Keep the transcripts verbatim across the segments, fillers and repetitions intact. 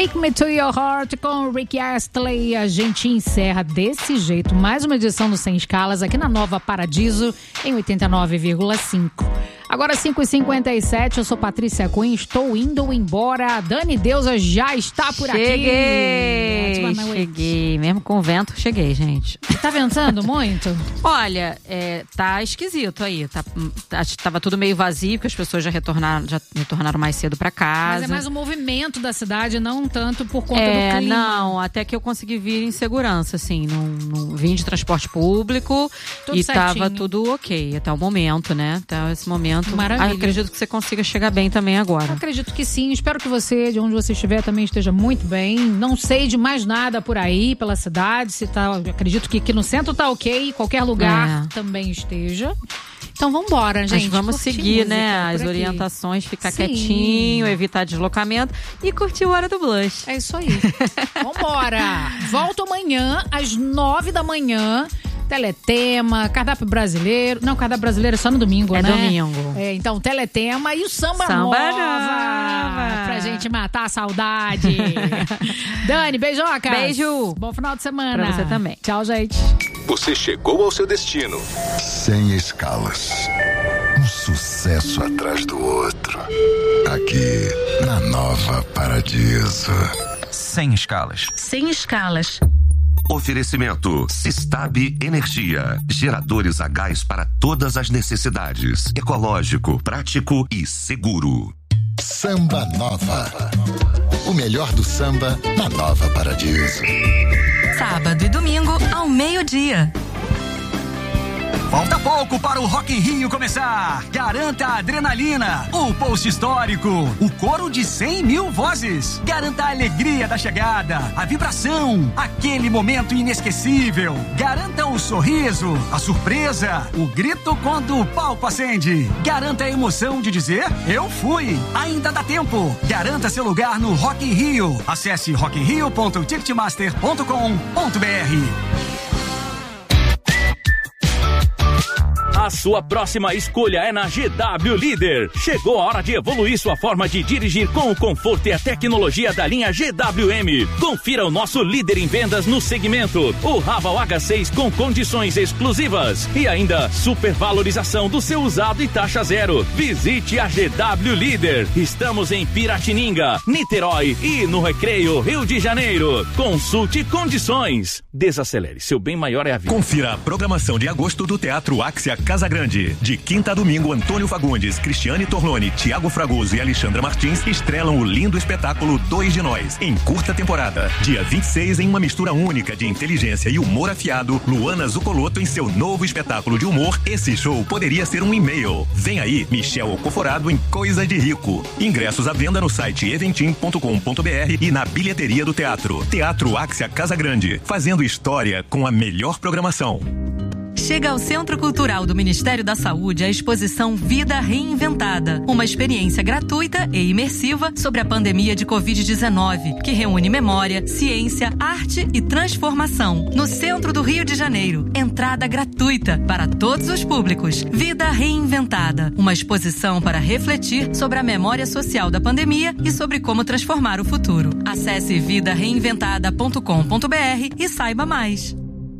Take Me To Your Heart com Rick Astley. A gente encerra desse jeito mais uma edição do Sem Escalas aqui na Nova Paradiso em oitenta e nove vírgula cinco. Agora cinco e cinquenta e sete, eu sou Patrícia Cunha, estou indo embora. A Dani Deusa já está por cheguei, aqui. Cheguei, cheguei. Mesmo com o vento, cheguei, gente. Tá ventando muito? Olha, é, tá esquisito aí. Tá, tá, tava tudo meio vazio, porque as pessoas já retornaram, já retornaram mais cedo pra casa. Mas é mais um movimento da cidade, não tanto por conta é, do clima. Não, até que eu consegui vir em segurança, assim. Não, não vim de transporte público tudo e certinho. Tava tudo ok até o momento, né? Até esse momento. Maravilha. Ah, acredito que você consiga chegar bem também agora. Eu acredito que sim. Espero que você, de onde você estiver, também esteja muito bem. Não sei de mais nada por aí, pela cidade. Se tá, acredito que aqui no centro tá ok. Qualquer lugar é. também esteja. Então vamos embora, gente. Mas vamos seguir, né? As orientações, ficar Sim. quietinho, evitar deslocamento e curtir a Hora do Blush. É isso aí. Vambora! Volto amanhã, às nove da manhã. Teletema, cardápio brasileiro. Não, cardápio brasileiro é só no domingo, é né? É domingo. É, então, Teletema e o Samba, Samba Nova. Nova. Pra gente matar a saudade. Dani, beijoca. Beijo. Bom final de semana. Pra você também. Tchau, gente. Você chegou ao seu destino. Sem escalas. Um sucesso atrás do outro. Aqui, na Nova Paradiso. Sem escalas. Sem escalas. Oferecimento Sistab Energia. Geradores a gás para todas as necessidades. Ecológico, prático e seguro. Samba Nova. O melhor do samba na Nova Paradiso. Sábado e domingo ao meio-dia. Falta pouco para o Rock in Rio começar. Garanta a adrenalina, o post histórico, o coro de cem mil vozes. Garanta a alegria da chegada, a vibração, aquele momento inesquecível. Garanta o sorriso, a surpresa, o grito quando o palco acende. Garanta a emoção de dizer, eu fui. Ainda dá tempo. Garanta seu lugar no Rock in Rio. Acesse rock in rio ponto ticketmaster ponto com ponto b r. A sua próxima escolha é na G W Líder. Chegou a hora de evoluir sua forma de dirigir com o conforto e a tecnologia da linha G W M. Confira o nosso líder em vendas no segmento, o Raval H seis com condições exclusivas e ainda supervalorização do seu usado e taxa zero. Visite a G W Líder. Estamos em Piratininga, Niterói e no Recreio, Rio de Janeiro. Consulte condições. Desacelere, seu bem maior é a vida. Confira a programação de agosto do Teatro Axia Casa Grande. De quinta a domingo, Antônio Fagundes, Cristiane Torlone, Tiago Fragoso e Alexandra Martins estrelam o lindo espetáculo Dois de Nós, em curta temporada. Dia vinte e seis, em uma mistura única de inteligência e humor afiado, Luana Zucoloto em seu novo espetáculo de humor, Esse Show Poderia Ser um E-mail. Vem aí, Michel Ocoforado em Coisa de Rico. Ingressos à venda no site eventim ponto com ponto b r e na bilheteria do teatro. Teatro Axia Casa Grande, fazendo história com a melhor programação. Chega ao Centro Cultural do Ministério da Saúde a exposição Vida Reinventada, uma experiência gratuita e imersiva sobre a pandemia de covid dezenove, que reúne memória, ciência, arte e transformação. No centro do Rio de Janeiro, entrada gratuita para todos os públicos. Vida Reinventada, uma exposição para refletir sobre a memória social da pandemia e sobre como transformar o futuro. Acesse vida reinventada ponto com ponto b r e saiba mais.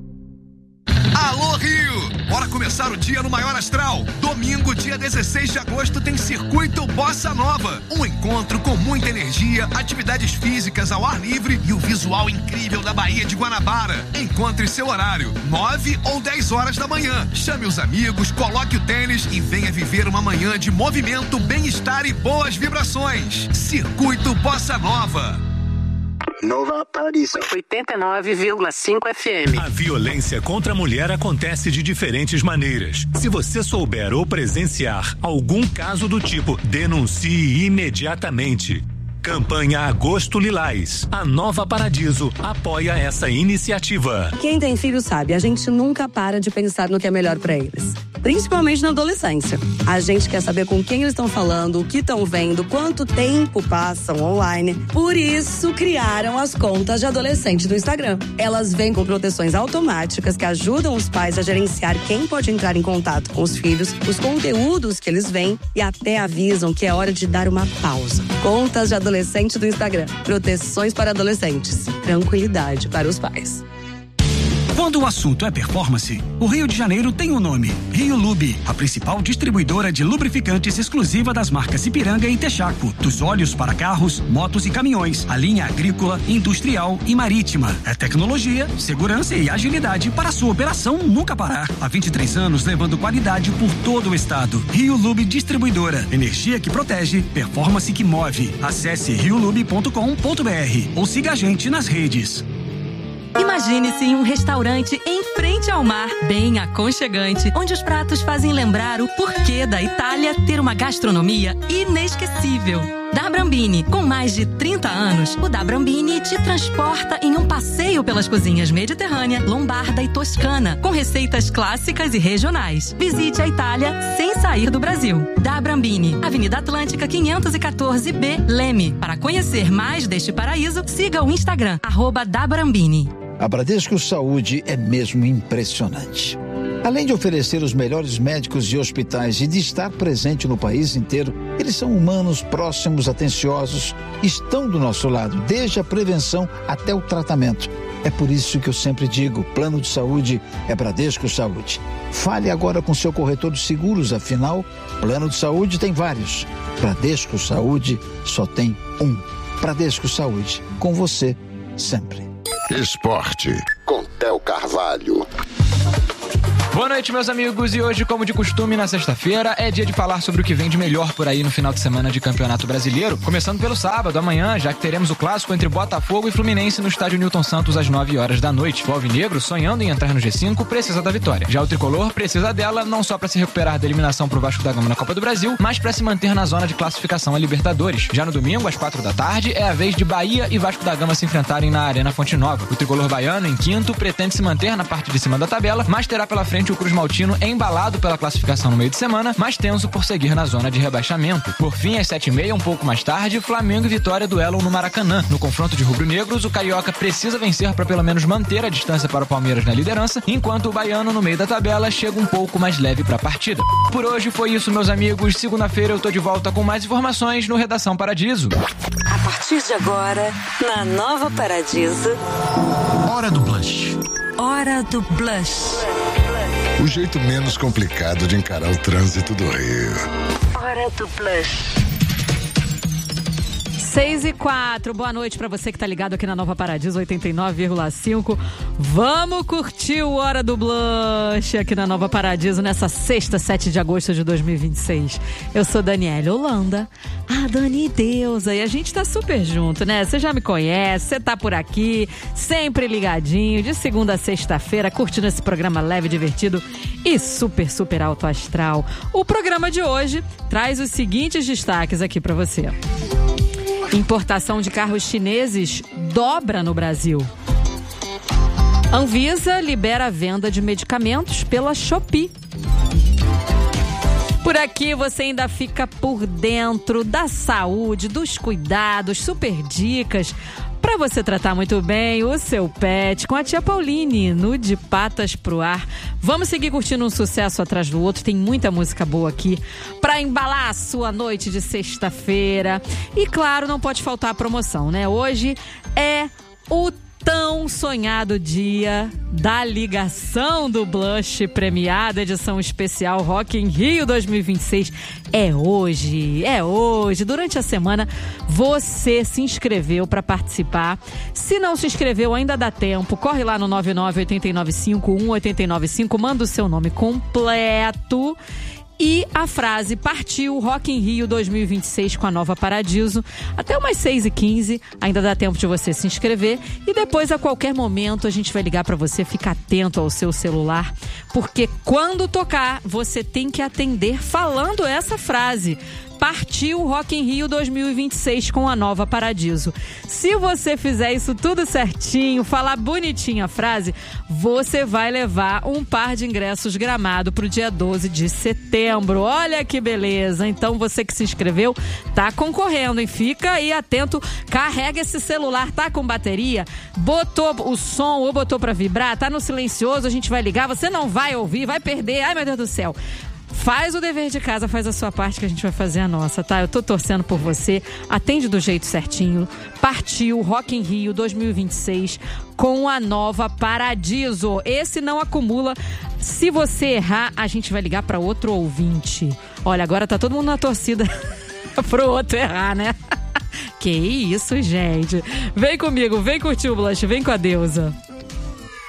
Alô Rio! Bora começar o dia no maior astral. Domingo, dia dezesseis de agosto, tem Circuito Bossa Nova. Um encontro com muita energia, atividades físicas ao ar livre e o visual incrível da Baía de Guanabara. Encontre seu horário, nove ou dez horas da manhã. Chame os amigos, coloque o tênis e venha viver uma manhã de movimento, bem-estar e boas vibrações. Circuito Bossa Nova. Nova Paradiso. oitenta e nove vírgula cinco F M. A violência contra a mulher acontece de diferentes maneiras. Se você souber ou presenciar algum caso do tipo, denuncie imediatamente. Campanha Agosto Lilás. A Nova Paradiso apoia essa iniciativa. Quem tem filho sabe, a gente nunca para de pensar no que é melhor para eles. principalmente na adolescência. A gente quer saber com quem eles estão falando, o que estão vendo, quanto tempo passam online. Por isso, criaram as contas de adolescente do Instagram. Elas vêm com proteções automáticas que ajudam os pais a gerenciar quem pode entrar em contato com os filhos, os conteúdos que eles veem e até avisam que é hora de dar uma pausa. Contas de adolescente do Instagram. Proteções para adolescentes. Tranquilidade para os pais. Quando o assunto é performance, o Rio de Janeiro tem um nome: Rio Lube, a principal distribuidora de lubrificantes exclusiva das marcas Ipiranga e Texaco, dos óleos para carros, motos e caminhões, a linha agrícola, industrial e marítima. É tecnologia, segurança e agilidade para a sua operação nunca parar. Há vinte e três anos levando qualidade por todo o estado. Rio Lube Distribuidora, energia que protege, performance que move. Acesse rio lube ponto com ponto br ou siga a gente nas redes. Imagine-se em um restaurante em frente ao mar, bem aconchegante, onde os pratos fazem lembrar o porquê da Itália ter uma gastronomia inesquecível. Da Brambini, com mais de trinta anos, o Da Brambini te transporta em um passeio pelas cozinhas mediterrânea, lombarda e toscana, com receitas clássicas e regionais. Visite a Itália sem sair do Brasil. Da Brambini, Avenida Atlântica quinhentos e quatorze B, Leme. Para conhecer mais deste paraíso, siga o Instagram, arroba Da Brambini. A Bradesco Saúde é mesmo impressionante. Além de oferecer os melhores médicos e hospitais e de estar presente no país inteiro, eles são humanos, próximos, atenciosos, estão do nosso lado, desde a prevenção até o tratamento. É por isso que eu sempre digo, plano de saúde é Bradesco Saúde. Fale agora com seu corretor de seguros, afinal, plano de saúde tem vários. Bradesco Saúde só tem um. Bradesco Saúde, com você, sempre. Esporte, com Theo Carvalho. Boa noite, meus amigos, e hoje, como de costume, na sexta-feira, é dia de falar sobre o que vem de melhor por aí no final de semana de Campeonato Brasileiro, começando pelo sábado, amanhã, já que teremos o clássico entre Botafogo e Fluminense no estádio Newton Santos às nove horas da noite. O alvinegro, sonhando em entrar no G cinco, precisa da vitória. Já o tricolor precisa dela não só para se recuperar da eliminação pro Vasco da Gama na Copa do Brasil, mas para se manter na zona de classificação a Libertadores. Já no domingo, às quatro da tarde, é a vez de Bahia e Vasco da Gama se enfrentarem na Arena Fonte Nova. O tricolor baiano, em quinto, pretende se manter na parte de cima da tabela, mas terá pela frente o Cruz Maltino embalado pela classificação no meio de semana, mas tenso por seguir na zona de rebaixamento. Por fim, às sete e meia, um pouco mais tarde, Flamengo e Vitória duelam no Maracanã. No confronto de rubro-negros, o carioca precisa vencer para pelo menos manter a distância para o Palmeiras na liderança, enquanto o baiano, no meio da tabela, chega um pouco mais leve para a partida. Por hoje foi isso, meus amigos. Segunda-feira eu tô de volta com mais informações no Redação Paradiso. A partir de agora, na Nova Paradiso... Hora do Blush. Hora do Blush. O jeito menos complicado de encarar o trânsito do Rio. Hora do Blush. seis e quatro, boa noite pra você que tá ligado aqui na Nova Paradiso oitenta e nove vírgula cinco. Vamos curtir o Hora do Blush aqui na Nova Paradiso nessa sexta, sete de agosto de dois mil e vinte e seis. Eu sou Daniele Holanda, a Dani Deusa, e a gente tá super junto, né? Você já me conhece, você tá por aqui, sempre ligadinho, de segunda a sexta-feira, curtindo esse programa leve, divertido e super, super alto astral. O programa de hoje traz os seguintes destaques aqui pra você. Importação de carros chineses dobra no Brasil. Anvisa libera a venda de medicamentos pela Shopee. Por aqui você ainda fica por dentro da saúde, dos cuidados, super dicas para você tratar muito bem o seu pet com a tia Pauline no De Patas Pro Ar. Vamos seguir curtindo um sucesso atrás do outro, tem muita música boa aqui para embalar a sua noite de sexta-feira. E claro, não pode faltar a promoção, né? Hoje é o tão sonhado dia da ligação do Blush premiada, edição especial Rock in Rio dois mil e vinte e seis. É hoje, é hoje. Durante a semana você se inscreveu para participar. Se não se inscreveu, ainda dá tempo. Corre lá no nove nove oito nove cinco um oito nove cinco, manda o seu nome completo e a frase partiu Rock in Rio dois mil e vinte e seis com a Nova Paradiso. Até umas seis e quinze, ainda dá tempo de você se inscrever. E depois, a qualquer momento, a gente vai ligar para você. Fica atento ao seu celular, porque quando tocar, você tem que atender falando essa frase. partiu Rock in Rio dois mil e vinte e seis com a Nova Paradiso. Se você fizer isso tudo certinho, falar bonitinho a frase, você vai levar um par de ingressos Gramado pro dia doze de setembro. Olha que beleza! Então você que se inscreveu tá concorrendo, hein? Fica aí atento, carrega esse celular, tá com bateria, botou o som ou botou pra vibrar, tá no silencioso, a gente vai ligar, você não vai ouvir, vai perder, ai meu Deus do céu. Faz o dever de casa, faz a sua parte que a gente vai fazer a nossa, tá? Eu tô torcendo por você, atende do jeito certinho. Partiu Rock in Rio dois mil e vinte e seis com a Nova Paradiso. Esse não acumula. Se você errar, a gente vai ligar pra outro ouvinte. Olha, agora tá todo mundo na torcida pro outro errar, né? Que isso, gente. Vem comigo, vem curtir o Blush, vem com a deusa.